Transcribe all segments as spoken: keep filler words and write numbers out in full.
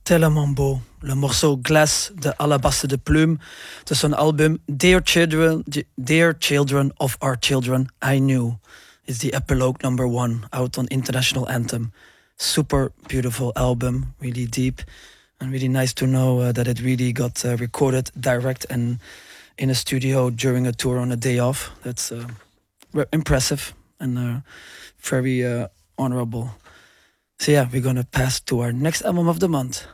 Tellement beau. Le morceau Glass de Alabaster de Plume de son album Dear Children, Dear Children of Our Children, I Knew. It's the epilogue number one out on International Anthem. Super beautiful album, really deep, and really nice to know uh, that it really got uh, recorded direct and in a studio during a tour on a day off. That's uh, impressive and uh, very uh, honorable. So yeah, we're gonna pass to our next album of the month.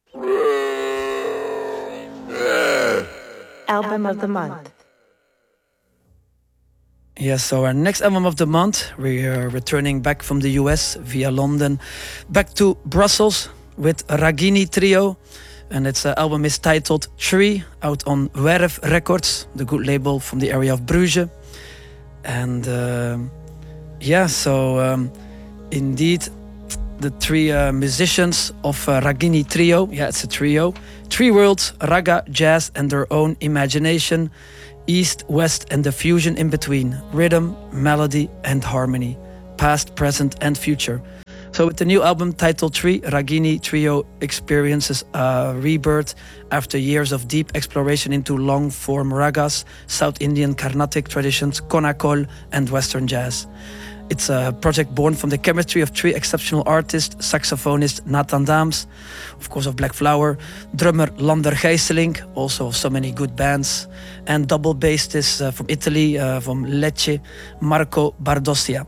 Album of the month. Yes, so our next album of the month, we are returning back from the U S via London, back to Brussels with Ragini Trio. And its uh, album is titled Tree, out on Werf Records, the good label from the area of Bruges. And uh, yeah, so um, indeed, the three uh, musicians of uh, Ragini Trio, yeah, it's a trio, three worlds, raga, jazz, and their own imagination, east, west, and the fusion in between, rhythm, melody, and harmony, past, present, and future. So with the new album titled Tree, Ragini Trio experiences a rebirth after years of deep exploration into long-form ragas, South Indian Carnatic traditions, konakol, and Western jazz. It's a project born from the chemistry of three exceptional artists: saxophonist Nathan Daams, of course of Black Flower, drummer Lander Gijsselink, also of so many good bands, and double bassist uh, from Italy, uh, from Lecce, Marco Bardossia.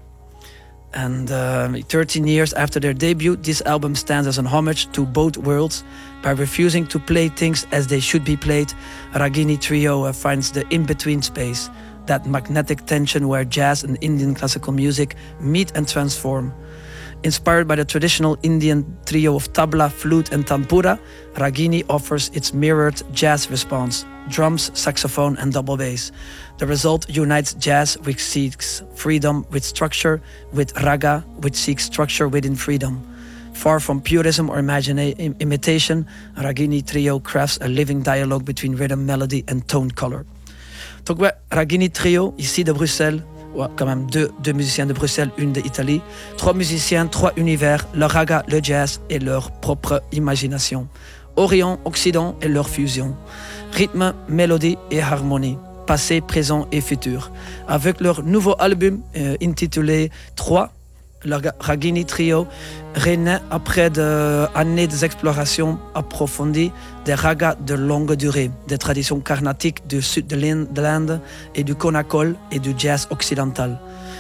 And uh, thirteen years after their debut, this album stands as an homage to both worlds. By refusing to play things as they should be played, Ragini Trio uh, finds the in-between space, that magnetic tension where jazz and Indian classical music meet and transform. Inspired by the traditional Indian trio of tabla, flute, and tanpura, Ragini offers its mirrored jazz response: drums, saxophone, and double bass. The result unites jazz, which seeks freedom with structure, with raga, which seeks structure within freedom. Far from purism or imagina- imitation, Ragini Trio crafts a living dialogue between rhythm, melody, and tone color. Donc ouais, Ragini Trio, ici de Bruxelles, ouais, quand même deux, deux musiciens de Bruxelles, une d'Italie, trois musiciens, trois univers, le raga, le jazz et leur propre imagination. Orient, Occident et leur fusion. Rythme, mélodie et harmonie. Passé, présent et futur. Avec leur nouveau album euh, intitulé trois, le Ragini Trio renaît après des années d'exploration approfondie des ragas de longue durée, des traditions carnatiques du sud de l'Inde et du konakol et du jazz occidental.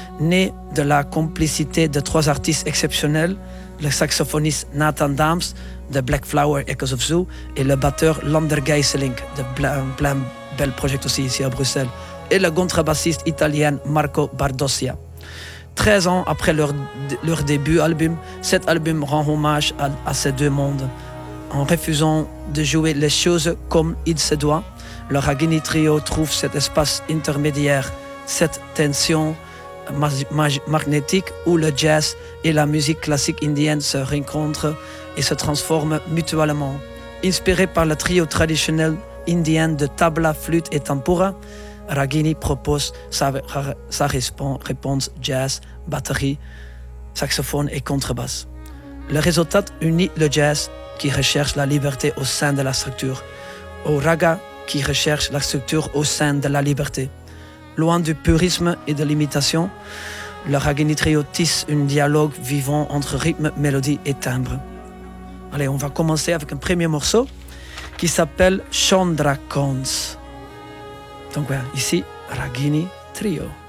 Né de la complicité de trois artistes exceptionnels, le saxophoniste Nathan Daams de Black Flower Echoes of Zoo et le batteur Lander Gijsselink de plein, plein bel projet aussi ici à Bruxelles, et le contrebassiste italien Marco Bardossia. treize ans après leur, leur début album, cet album rend hommage à, à ces deux mondes. En refusant de jouer les choses comme il se doit, le Ragini Trio trouve cet espace intermédiaire, cette tension mag- mag- magnétique où le jazz et la musique classique indienne se rencontrent et se transforment mutuellement. Inspiré par le trio traditionnel indien de tabla, flûte et tanpura, Ragini propose sa, sa réponse jazz, batterie, saxophone et contrebasse. Le résultat unit le jazz qui recherche la liberté au sein de la structure, au raga qui recherche la structure au sein de la liberté. Loin du purisme et de l'imitation, le Ragini Trio tisse un dialogue vivant entre rythme, mélodie et timbre. Allez, on va commencer avec un premier morceau qui s'appelle Chandra Kons. Donc voilà, ici, Ragini Trio.